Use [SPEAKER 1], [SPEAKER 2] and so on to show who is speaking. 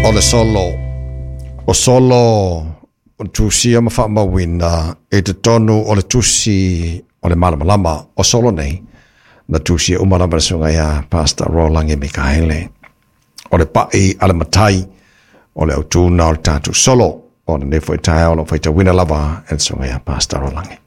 [SPEAKER 1] o le solo o solo o tusi ama fa mawina e te tonu o le tusi o le malamalama o solo nei na tusi o malama sunga ya Pastor Roland Mikaele o le pai ala matai o le autuna o le tatu solo o le nefo i tae o le whaita wina lava e sunga ya Pastor Roland